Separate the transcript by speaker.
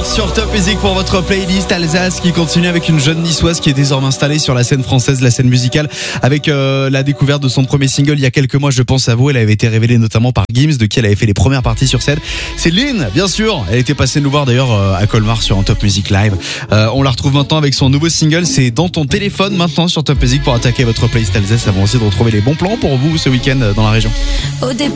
Speaker 1: sur Top Music pour votre playlist Alsace qui continue avec une jeune niçoise qui est désormais installée sur la scène française, la scène musicale, avec la découverte de son premier single il y a quelques mois, Je pense à vous. Elle avait été révélée notamment par Gims, de qui elle avait fait les premières parties sur scène. C'est Lynn, bien sûr. Elle était passée nous voir d'ailleurs à Colmar sur un Top Music Live. On la retrouve maintenant avec son nouveau single, c'est Dans ton téléphone, maintenant sur Top Music pour attaquer votre playlist Alsace avant aussi de retrouver les bons plans pour vous ce week-end dans la région.
Speaker 2: Au départ